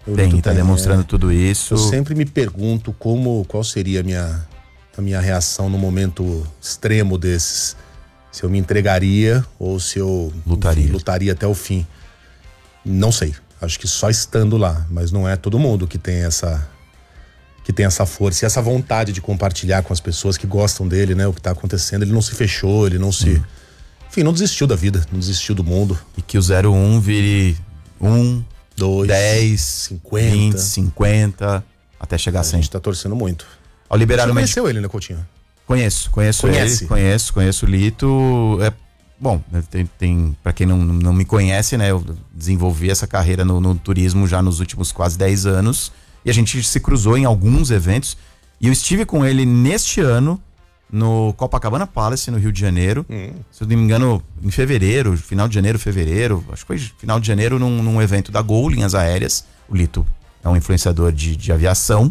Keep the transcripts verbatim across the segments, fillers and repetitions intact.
Tem, tá demonstrando é, tudo isso. Eu sempre me pergunto como, qual seria a minha, a minha reação no momento extremo desses. Se eu me entregaria ou se eu lutaria, enfim, lutaria até o fim. Não sei. Acho que só estando lá. Mas não é todo mundo que tem essa, que tem essa força e essa vontade de compartilhar com as pessoas que gostam dele, né? O que tá acontecendo. Ele não se fechou, ele não se... Hum. Enfim, não desistiu da vida, não desistiu do mundo. E que o zero um vire um, dois, dez, cinquenta, vinte, cinquenta, até chegar a cem. A gente tá torcendo muito. Ao liberar Você o conheceu medic... ele, né, Coutinho? Conheço, conheço Conhece? ele, conheço, conheço o Lito. É, bom, tem, tem para quem não, não me conhece, né, eu desenvolvi essa carreira no, no turismo já nos últimos quase dez anos e a gente se cruzou em alguns eventos e eu estive com ele neste ano no Copacabana Palace, no Rio de Janeiro. Hum. Se eu não me engano, em fevereiro, final de janeiro, fevereiro, acho que foi final de janeiro num, num evento da Gol Linhas Aéreas. O Lito é um influenciador de, de aviação.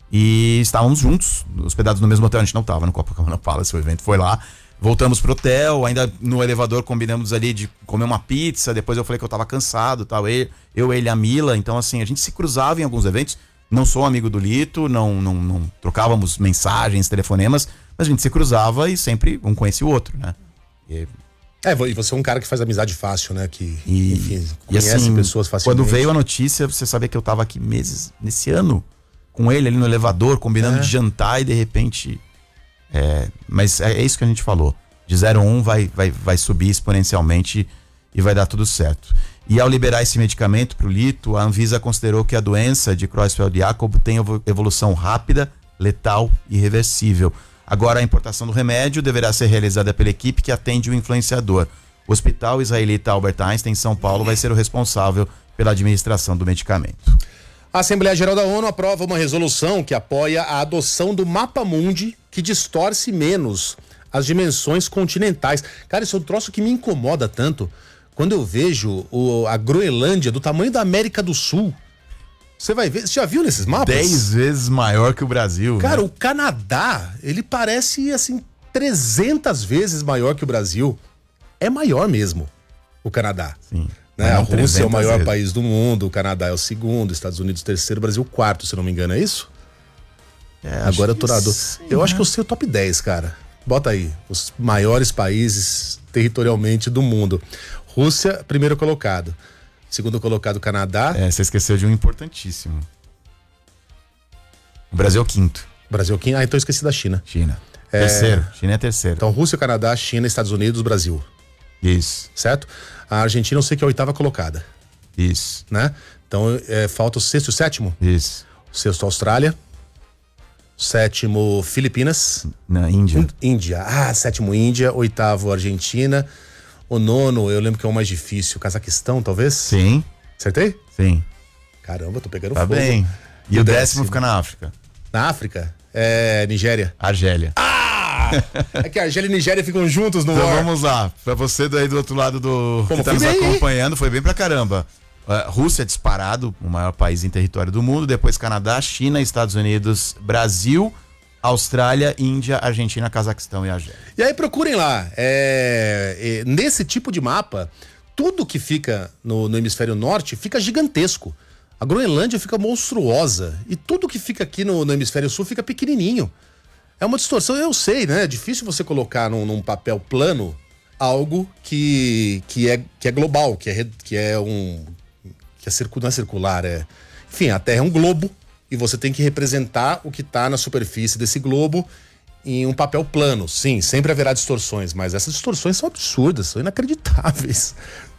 E estávamos juntos, hospedados no mesmo hotel. A gente não estava no Copacabana Palace, o evento foi lá. Voltamos pro hotel, ainda no elevador combinamos ali de comer uma pizza. Depois eu falei que eu estava cansado, tal. Eu, eu, ele, a Mila. Então, assim, a gente se cruzava em alguns eventos. Não sou amigo do Lito, não, não, não trocávamos mensagens, telefonemas, mas a gente se cruzava e sempre um conhecia o outro, né? E... É, e você é um cara que faz amizade fácil, né? Que, e, enfim, conhece e assim, pessoas facilmente. Quando veio a notícia, você sabia que eu estava aqui meses, nesse ano, com ele ali no elevador, combinando é. de jantar e de repente... É, mas é, é isso que a gente falou. De zero a um vai, vai, vai subir exponencialmente e vai dar tudo certo. E ao liberar esse medicamento para o Lito, a Anvisa considerou que a doença de Creutzfeldt-Jakob tem evolução rápida, letal e irreversível. Agora a importação do remédio deverá ser realizada pela equipe que atende o influenciador. O Hospital Israelita Albert Einstein em São Paulo vai ser o responsável pela administração do medicamento. A Assembleia Geral da ONU aprova uma resolução que apoia a adoção do Mapa Mundi, que distorce menos as dimensões continentais. Cara, isso é um troço que me incomoda tanto. Quando eu vejo o, a Groenlândia do tamanho da América do Sul, você vai ver, você já viu nesses mapas? Dez vezes maior que o Brasil. Cara, né? O Canadá, ele parece assim trezentas vezes maior que o Brasil. É maior mesmo, o Canadá. Sim. Né? A Rússia é o maior vezes. país do mundo, o Canadá é o segundo, Estados Unidos o terceiro, o Brasil o quarto, se não me engano, é isso? É, Agora eu tô na dor. Eu né? acho que eu sei o top dez, cara. Bota aí, os maiores países territorialmente do mundo. Rússia, primeiro colocado. Segundo colocado, Canadá. É, você esqueceu de um importantíssimo. O Brasil é o quinto. Brasil quinto. Ah, então eu esqueci da China. China. É... Terceiro. China é terceiro. Então, Rússia, Canadá, China, Estados Unidos, Brasil. Isso. Certo? A Argentina eu sei que é a oitava colocada. Isso. Né? Então, é, falta o sexto e o sétimo? Isso. O sexto, Austrália. Sétimo, Filipinas. Na Índia. Índia. Ah, sétimo, Índia. Oitavo, Argentina. O nono, eu lembro que é o mais difícil. Cazaquistão, talvez? Sim. Acertei? Sim. Caramba, tô pegando tá fogo. Tá bem. E, e o décimo, décimo fica na África. Na África? É Nigéria. Argélia. Ah! É que a Argélia e Nigéria ficam juntos no Então ar. vamos lá. Pra você daí do outro lado do... Como que tá nos bem, acompanhando, foi bem pra caramba. Uh, Rússia disparado, o maior país em território do mundo. Depois Canadá, China, Estados Unidos, Brasil... Austrália, Índia, Argentina, Cazaquistão e Argélia. E aí procurem lá, é, é, nesse tipo de mapa, tudo que fica no, no hemisfério norte fica gigantesco. A Groenlândia fica monstruosa e tudo que fica aqui no, no hemisfério sul fica pequenininho. É uma distorção, eu sei, né? É difícil você colocar num, num papel plano algo que, que, é, que é global, que é, que é um... que é circular, não é circular, é... Enfim, a Terra é um globo. E você tem que representar o que está na superfície desse globo em um papel plano. Sim, sempre haverá distorções, mas essas distorções são absurdas, são inacreditáveis.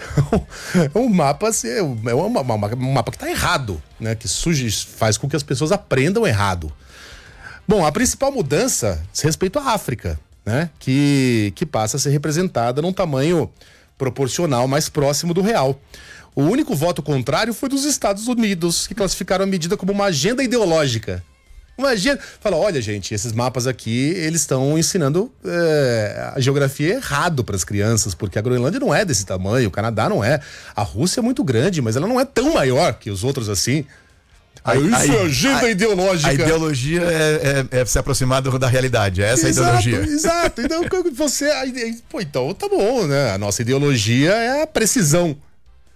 É um mapa, assim, é um, um mapa que está errado, né? Que surge, faz com que as pessoas aprendam errado. Bom, a principal mudança diz respeito à África, né? Que, que passa a ser representada num tamanho proporcional mais próximo do real. O único voto contrário foi dos Estados Unidos, que classificaram a medida como uma agenda ideológica. Uma agenda... Fala, olha, gente, esses mapas aqui, eles estão ensinando é, a geografia errado para as crianças, porque a Groenlândia não é desse tamanho, o Canadá não é. A Rússia é muito grande, mas ela não é tão maior que os outros assim. A, Isso a, é agenda a, ideológica. A ideologia é, é, é se aproximar do, da realidade, é essa exato, a ideologia. Exato, então você... Pô, então tá bom, né? A nossa ideologia é a precisão.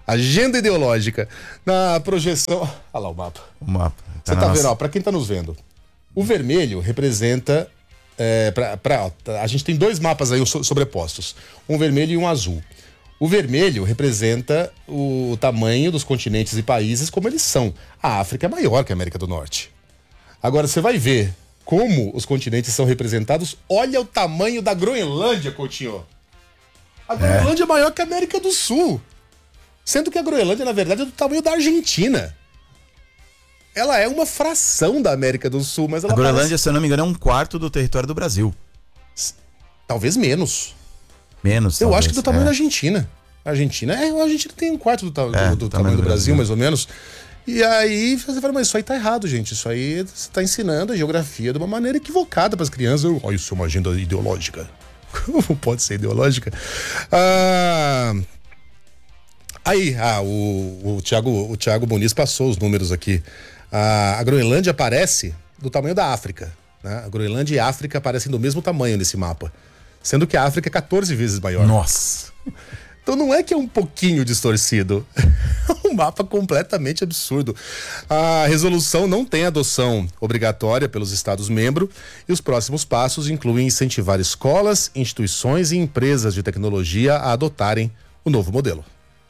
Agenda ideológica. Na projeção. Olha lá o mapa. O mapa. Você tá, tá vendo, ó, pra quem tá nos vendo, o vermelho representa. É, pra, pra, ó, a gente tem dois mapas aí sobrepostos, um vermelho e um azul. O vermelho representa o tamanho dos continentes e países como eles são. A África é maior que a América do Norte. Agora você vai ver como os continentes são representados. Olha o tamanho da Groenlândia, Coutinho. A Groenlândia é, é maior que a América do Sul. Sendo que a Groenlândia, na verdade, é do tamanho da Argentina. Ela é uma fração da América do Sul, mas ela A Groenlândia, parece... se eu não me engano, é um quarto do território do Brasil. Talvez menos. Menos, Eu talvez, acho que do tamanho é. da Argentina. A Argentina, é, a Argentina tem um quarto do, ta... É, do, do tamanho do Brasil, Brasil, mais ou menos. E aí você fala, mas isso aí tá errado, gente. Isso aí você tá ensinando a geografia de uma maneira equivocada para as crianças. Olha, isso é uma agenda ideológica. Como pode ser ideológica? Ah... Aí, ah, o, o, Thiago, o Thiago Muniz passou os números aqui. A, a Groenlândia aparece do tamanho da África. Né? A Groenlândia e a África aparecem do mesmo tamanho nesse mapa. Sendo que a África é quatorze vezes maior. Nossa! Então não é que é um pouquinho distorcido. É um mapa completamente absurdo. A resolução não tem adoção obrigatória pelos Estados-membros e os próximos passos incluem incentivar escolas, instituições e empresas de tecnologia a adotarem o novo modelo.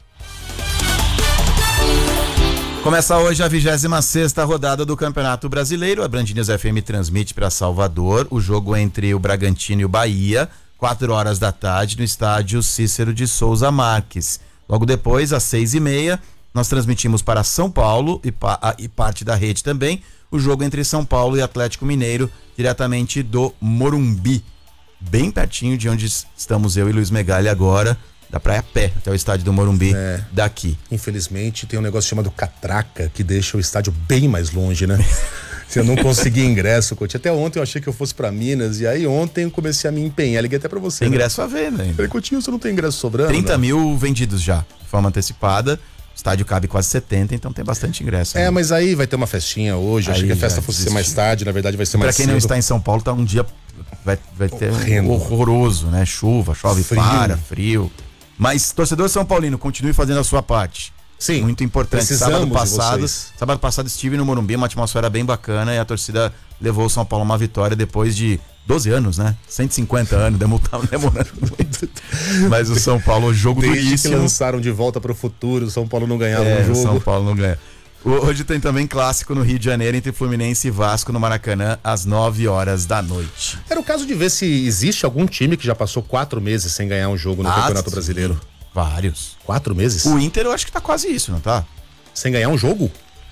Começa hoje a vigésima sexta rodada do Campeonato Brasileiro. A Band News F M transmite para Salvador o jogo entre o Bragantino e o Bahia, quatro horas da tarde, no estádio Cícero de Souza Marques. Logo depois, às seis e meia, nós transmitimos para São Paulo e, pa- e parte da rede também o jogo entre São Paulo e Atlético Mineiro, diretamente do Morumbi, bem pertinho de onde estamos eu e Luiz Megali agora. Da praia a pé, até o estádio do Morumbi, é. daqui. Infelizmente, tem um negócio chamado catraca, que deixa o estádio bem mais longe, né? Se eu não conseguir ingresso, Coutinho. Até ontem eu achei que eu fosse pra Minas, e aí ontem eu comecei a me empenhar. Liguei até pra você. Tem né? ingresso a ver, né? Falei, Coutinho, você não tem ingresso sobrando? trinta não? mil vendidos já, de forma antecipada. O estádio cabe quase setenta, então tem bastante ingresso. É, né? mas aí vai ter uma festinha hoje. Eu achei que a festa fosse ser mais tarde, na verdade vai ser mais cedo. Pra quem não está em São Paulo, tá um dia. Vai, vai ter Horrendo. horroroso, né? Chuva, chove, Frio. para, frio. Mas, torcedor São Paulino, continue fazendo a sua parte. Sim. Muito importante. Precisamos Sábado de passado, vocês. sábado passado estive no Morumbi, uma atmosfera bem bacana e a torcida levou o São Paulo a uma vitória depois de doze anos, né? cento e cinquenta anos, demorando, demorando muito. Mas o São Paulo, jogo Desde duríssimo. que lançaram De Volta pro Futuro, o São Paulo não ganhava É, um jogo. o São Paulo não ganha. Hoje tem também clássico no Rio de Janeiro entre Fluminense e Vasco no Maracanã às nove horas da noite. Era o caso de ver se existe algum time que já passou quatro meses sem ganhar um jogo no Ah, Campeonato sim. Brasileiro. Vários. Quatro meses? O Inter eu acho que tá quase isso, não tá? Sem ganhar um jogo?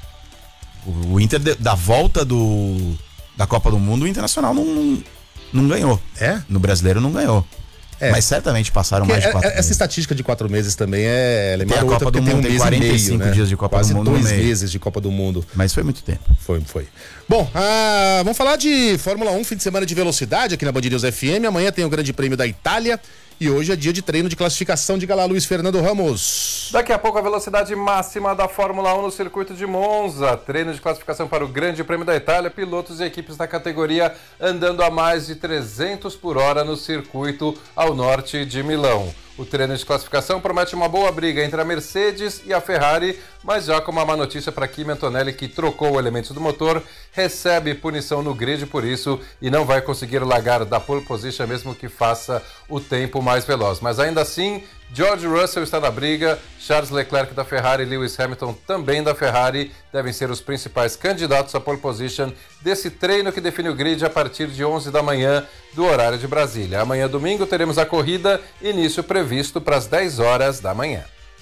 O, o Inter, de- da volta do da Copa do Mundo, o Internacional não, não, não ganhou. É? No Brasileiro não ganhou. É. Mas certamente passaram mais de É- quatro é- essa meses. estatística de quatro meses também é, ela é Tem a marota, Copa do porque Mundo, tem um tem mês quarenta e e meio, cinco né? dias de Copa Quase do Mundo no dois meio. meses de Copa do Mundo. Mas foi muito tempo. Foi, foi. Bom, ah, vamos falar de Fórmula um, fim de semana de velocidade aqui na Band News F M. Amanhã tem o Grande Prêmio da Itália e hoje é dia de treino de classificação. Diga lá, Luiz Fernando Ramos. Daqui a pouco a velocidade máxima da Fórmula um no circuito de Monza. Treino de classificação para o Grande Prêmio da Itália. Pilotos e equipes da categoria andando a mais de trezentos por hora no circuito ao norte de Milão. O treino de classificação promete uma boa briga entre a Mercedes e a Ferrari, mas já com uma má notícia para Kimi Antonelli, que trocou elementos do motor, recebe punição no grid por isso e não vai conseguir largar da pole position mesmo que faça o tempo mais veloz. Mas ainda assim, George Russell está na briga, Charles Leclerc da Ferrari e Lewis Hamilton também da Ferrari devem ser os principais candidatos à pole position desse treino que define o grid a partir de onze da manhã do horário de Brasília. Amanhã, domingo, teremos a corrida, início previsto para as dez horas da manhã.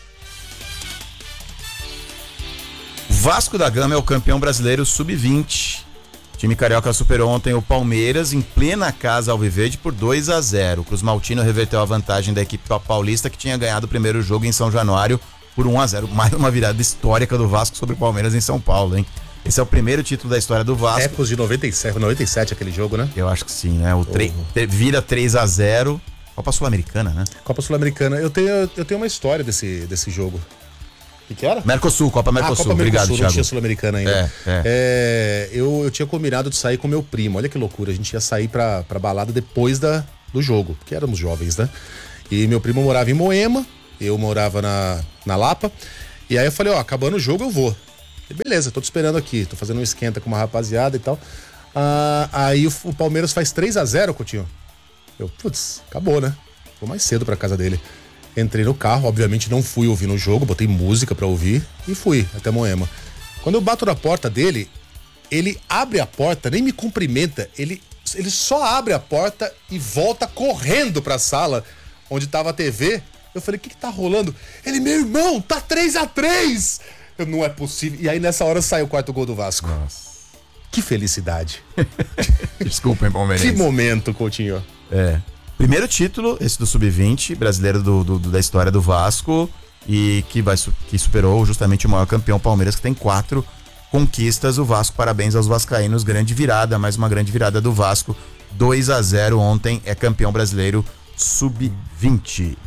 Vasco da Gama é o campeão brasileiro sub vinte. O time carioca superou ontem o Palmeiras em plena casa alviverde por dois a zero. O Cruz Maltino reverteu a vantagem da equipe paulista, que tinha ganhado o primeiro jogo em São Januário por um a zero. Mais uma virada histórica do Vasco sobre o Palmeiras em São Paulo, hein? Esse é o primeiro título da história do Vasco. Ecos de noventa e sete, noventa e sete aquele jogo, né? Eu acho que sim, né? O tre- te- vira três a zero. Copa Sul-Americana, né? Copa Sul-Americana. Eu tenho, eu tenho uma história desse, desse jogo. O que, que era? Mercosul, Copa Mercosul. Ah, Copa Obrigado, Mercosul, não Thiago. tinha Sul-Americana ainda. É, é. É, eu, eu tinha combinado de sair com meu primo. Olha que loucura. A gente ia sair pra, pra balada depois da, do jogo, porque éramos jovens, né? E meu primo morava em Moema Eu morava na, na Lapa. E aí eu falei, ó, acabando o jogo eu vou. E beleza, tô te esperando aqui. Tô fazendo um esquenta com uma rapaziada e tal. Ah, aí o, o Palmeiras faz três a zero, Coutinho. Eu, putz, acabou, né? Vou mais cedo pra casa dele. Entrei no carro, obviamente não fui ouvir no jogo, botei música pra ouvir e fui até Moema. Quando eu bato na porta dele, ele abre a porta, nem me cumprimenta, ele, ele só abre a porta e volta correndo pra sala onde tava a T V. Eu falei, o que que tá rolando? Ele, meu irmão, tá três a três! Eu, não é possível. E aí nessa hora sai o quarto gol do Vasco. Nossa. Que felicidade. Desculpa, hein, Palmeirense. Que momento, Coutinho. É. Primeiro título, esse do sub vinte, brasileiro do, do, da história do Vasco, e que, vai, que superou justamente o maior campeão Palmeiras, que tem quatro conquistas. O Vasco, parabéns aos vascaínos, grande virada, mais uma grande virada do Vasco, dois a zero ontem, é campeão brasileiro sub vinte.